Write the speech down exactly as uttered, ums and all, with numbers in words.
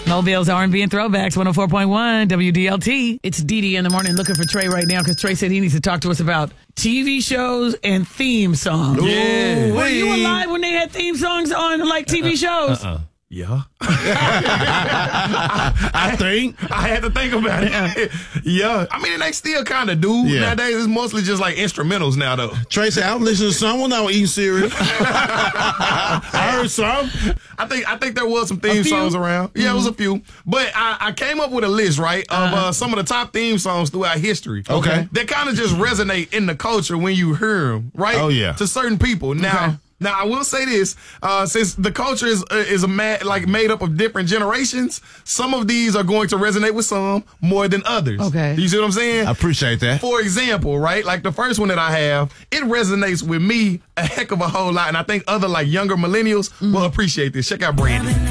Mobile's R and B and Throwbacks, one oh four point one W D L T. It's Dee Dee in the morning looking for Trey right now because Trey said he needs to talk to us about T V shows and theme songs. Yeah. Were you alive when they had theme songs on like T V shows? Uh-uh. Yeah. I think. I had to think about it. Yeah. I mean, they still kind of do. Yeah. Nowadays, it's mostly just like instrumentals now, though. Tracy, I was listening to someone I was eating cereal. I heard some. I think I think there was some theme songs around. Yeah, mm-hmm. It was a few. But I, I came up with a list, right, of uh-huh. uh, some of the top theme songs throughout history. Okay. That kind of just resonate in the culture when you hear them, right? Oh, yeah. To certain people. Now, okay. Now, I will say this, uh, since the culture is uh, is a ma- like made up of different generations, some of these are going to resonate with some more than others. Okay. You see what I'm saying? I appreciate that. For example, right, like the first one that I have, it resonates with me a heck of a whole lot, and I think other like younger millennials mm-hmm. will appreciate this. Check out Brandy.